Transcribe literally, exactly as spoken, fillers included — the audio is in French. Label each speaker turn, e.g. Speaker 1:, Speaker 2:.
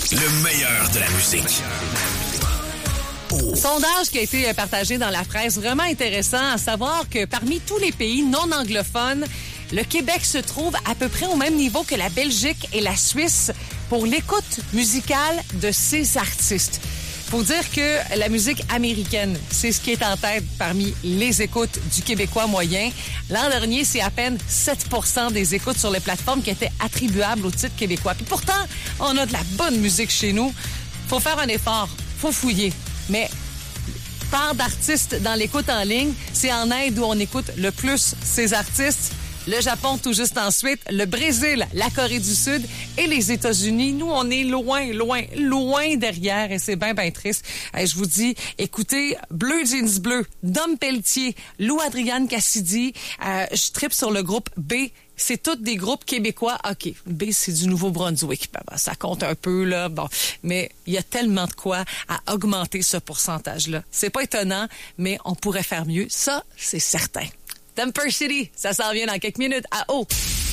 Speaker 1: Le meilleur de la musique. Oh.
Speaker 2: Sondage qui a été partagé dans la presse, vraiment intéressant à savoir que parmi tous les pays non anglophones, le Québec se trouve à peu près au même niveau que la Belgique et la Suisse pour l'écoute musicale de ses artistes. Faut dire que la musique américaine, c'est ce qui est en tête parmi les écoutes du Québécois moyen. L'an dernier, c'est à peine sept pour cent des écoutes sur les plateformes qui étaient attribuables au titre québécois. Puis pourtant, on a de la bonne musique chez nous. Faut faire un effort, faut fouiller. Mais part d'artistes dans l'écoute en ligne, c'est en Inde où on écoute le plus ces artistes. Le Japon tout juste ensuite, le Brésil, la Corée du Sud et les États-Unis. Nous, on est loin, loin, loin derrière et c'est bien, bien triste. Et je vous dis, écoutez, Bleu Jeans Bleu, Dom Pelletier, Lou Adrienne Cassidy, euh, je tripe sur le groupe B. C'est tous des groupes québécois. OK, B, c'est du Nouveau-Brunswick. Ben, ben, ça compte un peu, là. Bon, mais il y a tellement de quoi à augmenter ce pourcentage-là. C'est pas étonnant, mais on pourrait faire mieux. Ça, c'est certain. Temper City, ça s'en vient dans quelques minutes à haut.